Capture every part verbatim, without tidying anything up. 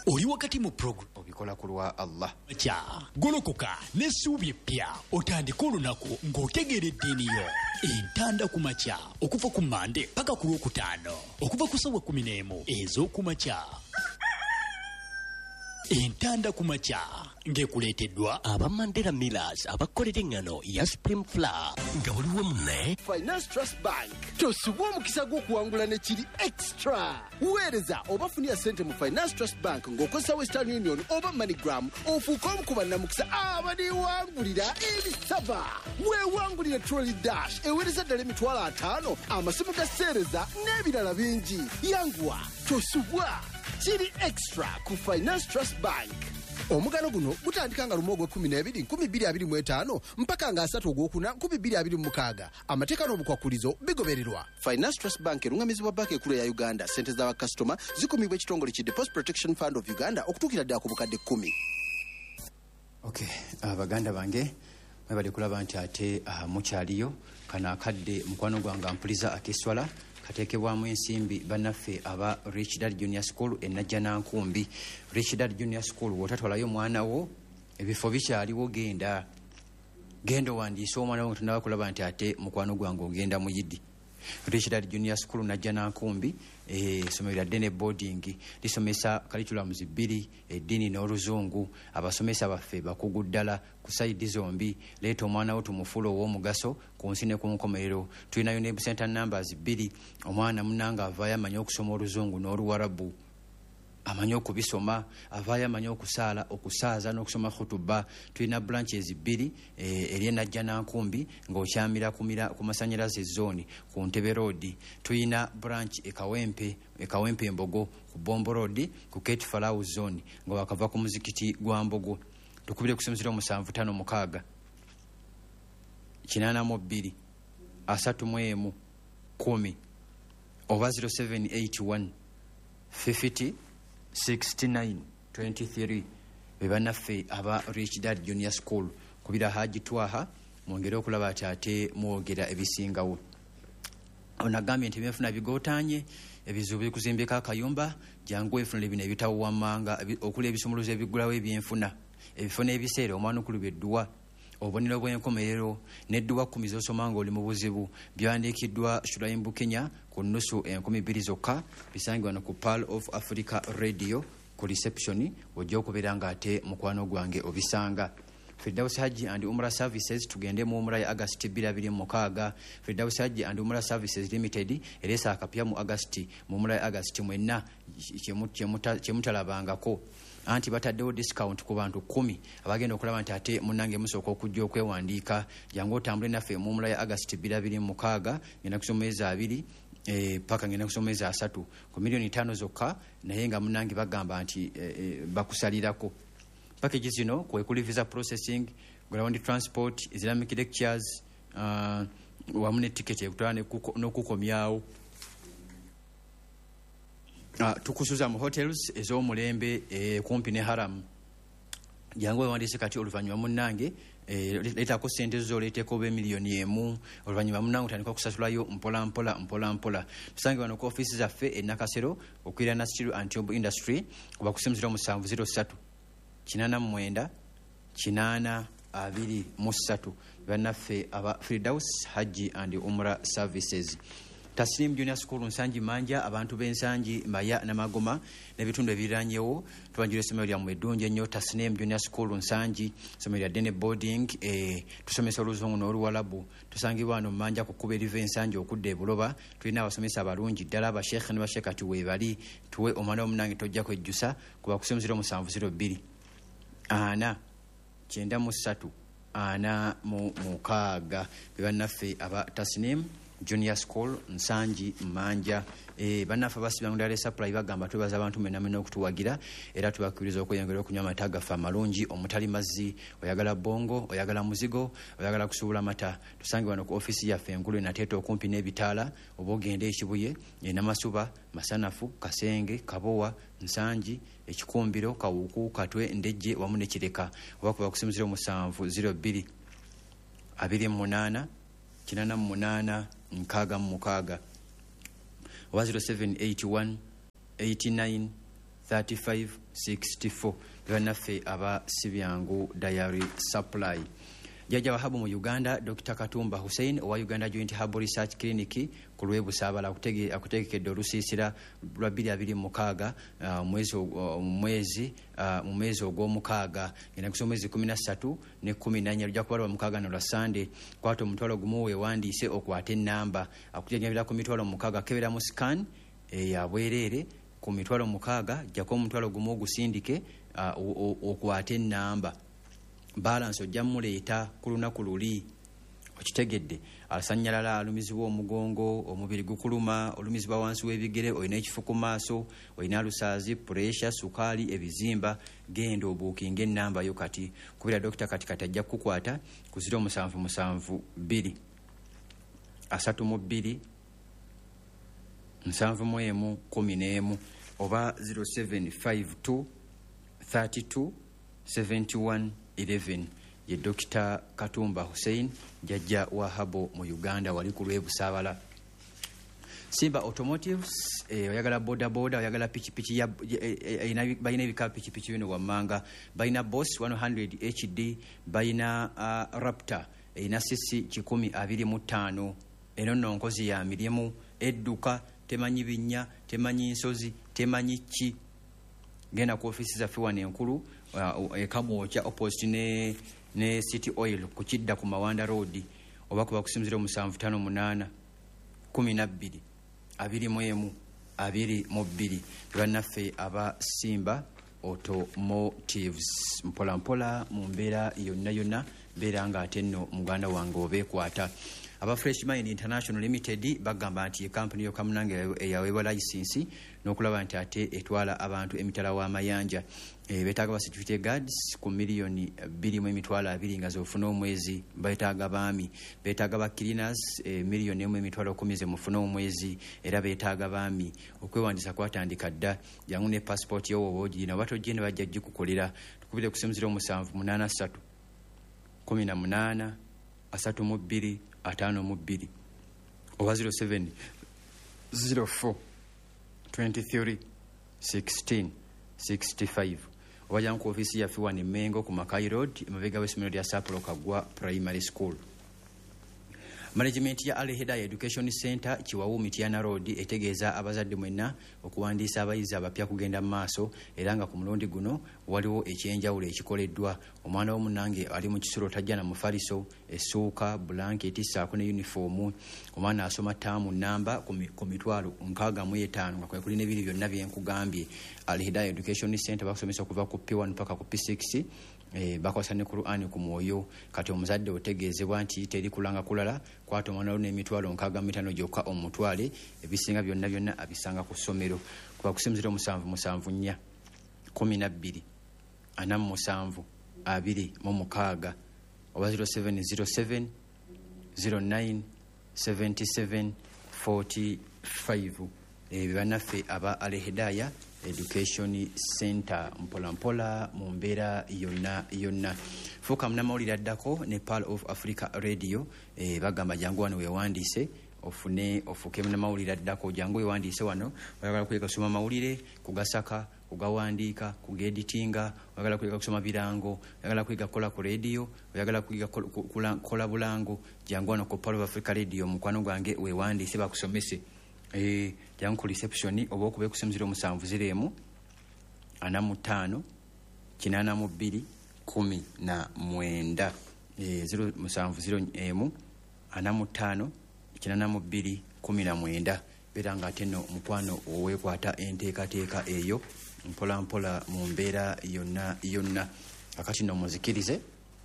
oli wakati mu program obikola ku lwa Allah. Kya golokoka n'essuubi eppya otandika olunaku ng'otegeera eddiini yo. Entanda ku makya okuva ku Mande paka ku Lwokutaano okuva ku ssaawa kkumi n'emu ez'oku makya. Entanda ku makya ng'ekuleeteddwa aba Mandela Millers abakolera engano ya Supreme Flour nga waliwo munne Finance Trust Bank tosubwa omukisa gw'okuwangula ne kiri extra. Weereza oba funira ssente mu Finance Trust Bank ng'okozesa Western Union oba MoneyGram ofuuke omu ku bannamukisa abaliwangulira ebisava. Weewangulira Trolley Dash eweereza ddala emitwalo ataano amasimu ga sseereza n'ebirala bingi. Yanguwa tosubwa kiri extra ku Finance Trust Bank. Omugano guno gutandika nga lumu ogw'ekkumi n'ebiri nkumi bbiri abiri mu etaano mpaka nga asatu ogwokuna nkumi bbiri abiri mu mukaaga. Amateeka n'obukwakulizo bigobererwa. Finance Trust Bank erungamizibwa banka ekkulu ya Uganda. Ssente z'abakasitoma zikumibwa ekitongole ki Deposit Protection Fund of Uganda okutuukira ddala ku bukadde kkumi. Okay, abaganda bange mwebale kulaba nti ate uh, mukyaliyo kano akadde mukwano gwange ampuliza akeswala kateekebwamu ensimbi bannaffe aba Rich Dad Junior School e Najjanankumbi. Rich Dad Junior School w'otatwalayo mwana wo ebifo bikyaliwo, genda genda owandiise omwana wo tunaba kulaba nti ate mukwano gwange ogenda mu Yidi. Rich Dad Junior School Najjanankumbi essomero lya ddene boarding lisomesa curriculums bbiri, eddiini n'oluzungu. Abasomesa baffe bakugu ddala ku sayidi zombi. Leeta omwana wo tumufuula ow'omugaso ku nsi ne ku nkomerero. Tulinayo ne center numbers bbiri. Omwana munnanga avaayo amanyi okusoma oluzungu n'oluwarabu, amanyi okubisoma, avaayo amanyi okusaala, okusaaza n'okusoma khutuba. Tulina branches bbiri e, eri e Najjanankumbi ng'okyamira kumira ku masanyalaze zone ku Ntebe Road. Tulina branch e Kawempe, e Kawempe Mbogo ku Bombo Road ku Kate Falau zone nga wakava ku muzikiti gwa Mbogo. Tukubire kusomesera omusanvu ttaano mukaaga kinaana mu bbiri asatu mu emu kumi oba zero seven eight one fifty sixty-nine twenty-three. Bebannaffe aba Rich Dad Junior School kubira Haji Twaha mwongere okulaba ati ate mwogera ebisingawo. Onagambye nti byenfuna bigootanye ebizibu bikuzimbika akayumba jangu efunire bino ebitawo wammanga okula ebisumuluzo ebigulawo ebyenfuna ebifo n'ebiseera omwana okulu edduwa obubonero bw'enkomerero n'edduwa kkumi z'osoma ng'oli mu buzibu byawandiikiddwa Shuraimbu Kenya ku nnusu enkumi bbiri zokka. Bisangibwa no ku Pearl of Africa Radio ku reception ojja okubeera ng'ate mukwano gwange obisanga. Firdaus Haji and Umrah Services tugende mu Umrah ya August bbiri abiri mu mukaaga. Firdaus Haji and Umrah Services Limited eresa akapya mu August mu Umrah ya August mwenna kyemutalabangako anti bataddewo discount ku bantu kumi abagenda okulaba nti ate munnange musooka okujja okwewandiika. Jangu otambule naffe mu Umrah ya August bbiri abiri mu mukaaga ngenda kusomeza abiri e, paka ngenda kusomeza asatu ku milioni ttaano zokka, naye nga munnange bagamba nti e, e, bakusalirako. Package zino kwekuli visa processing, ground transport, Islamic lectures, uh, wamu ne ticket ekutwala n'okukomyawo. Uh, tukusuza mu hotels ez'omulembe e, kumpi ne Haram. Jangu wewandiise kati oluvannyuma munnange e, leetako ssente zo oleeteko oba emiliyoni emu. Oluvannyuma munnange otandika okusasulayo mpola mpola mpola mpola. Tusange wano ku ofiisi zaffe e Nakasero okwira Nasiru Antiob Industry kuba kusemuzira omusanvu zero ssatu kinaana mu mwenda kinaana abiri mu ssatu. Bannaffe aba Firdaus Haji and Umrah Services. Taslim Junior School Nsanji Manja abantu b'ensangi Maya na Magoma n'ebitundu ebiranyewo tubanjira essomero lya mwedunje nnyo. Taslim Junior School Nsanji essomero lya Dene Boarding e, tusomesa oluzungu n'oluwalabu. Tusangibwa wano Manja ku kkuba eriva ensangi okudda e Buloba. Tulina abasomesa abalungi ddala abasheekhe ne basheekati weebali. Tuwe omwana omunange tojja kwejjusa kuba kusomesera omusanvu ziro bbiri ana kyenda mu ssatu ana mu mukaaga. Bebannaffe aba Tasnim Junior School Nsanji Manja. E, bannaffe basibangudala supply bagamba twebaza abantu mena mena okutuwagira era tubakubiriza okweyongera okunywa amata gaffe amalungi omutali mazzi. Oyagala bongo, oyagala muzigo, oyagala kusuubula mata, tusange wano ku office yaffe enkulu enateeta okumpi n'ebitaala oba ogende ekibuye e Namasuba, Masanafu, Kasenge, Kabowa, Nsanji, Ekikumbiro, Kawuku, Katwe, Ndejje wamu ne Kireka. Oba kuba kusimuzira omusanvu ziro bbiri abiri mu munaana kinaana mu munaana nkaaga mu mukaaga oba zero seven eight one eighty-nine thirty-five sixty-four bannaffe aba Sibyangu Diary Supply. Jjajja Wahabu mu Uganda Doctor Katumba Hussein owa Uganda Joint Herbal Research Clinic ku Lwebusaabala akutegekedde olusiisira lwa bbiri abiri mu mukaaga mwezi mwezi mu mwezi ogw'omukaaga ngenda kusoma mwezi kumi na ssatu ne kumi na nnya lujja kuba lwa mukaaga no lwa Sunday. Kwata omutwalo gumu weewandiise okwata ennamba akujjanjabira ku mitwalo mukaaga kebera mu scan ya bwereere ku mitwalo mukaaga jjako omutwalo gumu ogusindike okwata ennamba balance ojja muleeta ku lunaku luli okitegedde alasanyalala alumizibwa omugongo omubiri gukuluma olumizibwa wansi w'ebigere olina ekifu ku maaso olina alusaazi pressure sukaali ebizimba genda obuukinga ennamba yo kati kubira Dr. katikati ajja kukwata ku zero musanvu musanvu bbiri asatu mu bbiri nsanvu mu emu kumi n'emu oba zero seven five two thirty-two seventy-one eleven. Ye Doctor Katumba Hussein jjajja Wahabo mu Uganda wali ku Lwebusaabala. Simba Automotives eh, oyagala boda boda oyagala pichi pichi ya eh, bayina ebika pichi pichi bino wammanga bayina Boss one hundred H D bayina uh, Raptor ina sisi kikumi abiri mu ttaano eno nno nkozi ya mirimu edduka temanyi binnya temanyi nsozi temanyi ki genda ku ofisi zaffe wano enkulu uh, ekamwokya opposite ne ne City Oil ku Kidda ku Mawanda Road oba kuba kusimzira musanvu tano munana kumi na bbiri abiri mu emu abiri mu bbiri bannaffe aba Simba Automotives mpola mpola mu mbeera yonna yonna beera nga ate nno muganda wange obeekwata. Aba Fresh Mind International Limited bagamba nti company yokamunange eyaweebwa license n'okulaba nti ate etwala abantu emitala w'amayanja e, betaaga ba security guards ku miliyoni bbiri mu emitwalo abiri nga zofuna omwezi betaaga baami betaaga ba cleaners e, miliyoni emu emitwalo kumi ze mufuna omwezi era betaaga baami okwewandiisa kwatandika dda jangu ne passport yo woba ogirina oba tojje ne bajja gikukolera tukubire kusemuzira omusanvu munaana ssatu kumi na munaana asatu mu bbiri atano mu bbiri oba zero seven zero four twenty-three sixteen sixty-five owajangu ku ofisi yaffe wano e Mengo ku Makai Road emabega w'essomero lya Sapolo Kagwa Primary School. Management ya Al Hidayah Education Center Kiwawu Mitiana Road etegeeza abazadde mwenna okuwandiisa abayizi abapya kugenda mu maaso era nga ku mulundi guno waliwo ekyenjawulo ekikoleddwa. Omwana w'omunnange ali mu kisolo tajja na mufaliso essuuka blanketi ssaako ne uniformu. Omwana asoma ttaamu nnamba ku mitwalo nkaaga mu etaano nga kwe kuli n'ebiri byonna bye nkugambye. Al Hidayah Education Center bakusomesa okuva ku P one paka ku P six eh bakwasa ne Qur'ani ku mwoyo kati omuzadde otegeezebwa nti teri kulanga kulala kwata omwana ono emitwalo nkaaga mitano gyokka omutwale ebisinga byonna byonna abisanga ku ssomero kuba kusimuzira omusanvu musanvu nnya kumi na bbiri ana mu musanvu abiri mu mukaaga oba zero seven zero seven zero nine seven seven four five ebyo bannaffe aba Al Hidayah Education Center mpola mpola mu mbeera yonna yonna. Fuuka munnamawulire addako ne Pearl of Africa Radio e, bagamba jangu wano weewandiise ofune ofuke munnamawulire addako jangu weewandiise wano oyagala kwega kusoma mawulire kugasaka kugawandiika kugeditinga oyagala kwega kusoma birango oyagala kwega kola ku radio oyagala kwega kola bulango jangu wano ku Pearl of Africa Radio mukwano gwange weewandiise bakusomese. Eh jangu ku reception oba okube kusemuzira omusanvu ziremu ana mu ttaano kinaana mu bbiri kumi na mwenda eh zero musanvu ziro emu ana mu ttaano kinaana mu bbiri kumi na mwenda beranga ateno mukwano owekwata enteekateeka eyo mpola mpola mu mbeera yonna yonna. Akati no muzikirize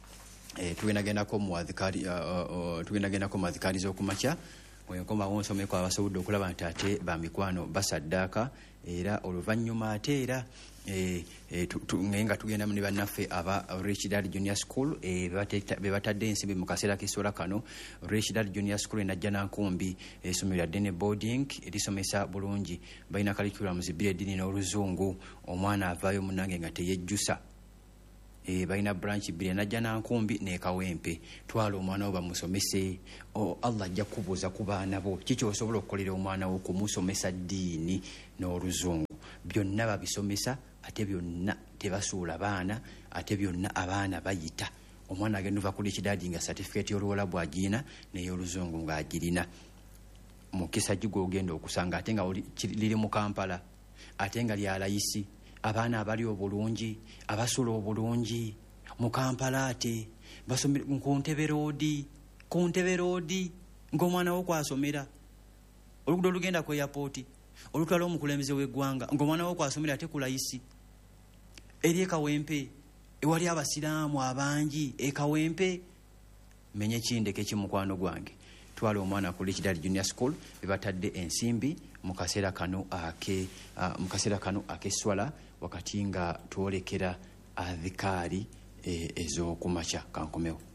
eh tugenda gendako mu adhikari uh, uh, tugenda gendako mu adhikari z'okumakya wenkoma wonsomeko abasobodde okulaba nti ate bamikwano basaddaaka era oluvannyuma ate era e, e, nga tugenda ne bannaffe aba Rich Dad Junior School e, be batadde ensimbi mu kaseera k'essoola kano. Rich Dad Junior School enajja nankumbi essomero lya Dene Boarding erisomesa bulungi balina curriculums bbiri eddiini n'oluzungu omwana avaayo munnange nga teyejjusa e, balina branch bbiri najja Nankumbi ne Kawempe. Twala omwana wo bamusomese. O Allah ajja kubuuza ku baana bo kiki osobola okukolera omwana wo kumusomesa ddiini n'oluzungu. Byonna babisomesa ate byonna tebasuula baana ate byonna abaana bayita. Omwana agenda uva kuli kidaadi nga certificate y'oluwola bw'agirina n'ey'oluzungu ng'agirina. Mukisa gigo ogenda okusanga ate nga liri mu Kampala ate nga lya layisi. Abaana abali obulungi abasula obulungi mu Kampala ate basomera ku Ntebe Road ku Ntebe Road ng'omwana wo kwasomera oluguudo olugenda ku airport olutwala omukulembeze w'eggwanga ng'omwana wo kwasomera ate ku layisi. Eri e Kawempe ewali abasiraamu abangi e Kawempe. Menye kindeke kimukwano gwange twala omwana ku Richard Junior School bebatadde ensimbi mu kaseera kano ake uh, mu kaseera kano ak'esswala wakati nga twolekera adhikaari e, ez'okumakya. Kankomewo.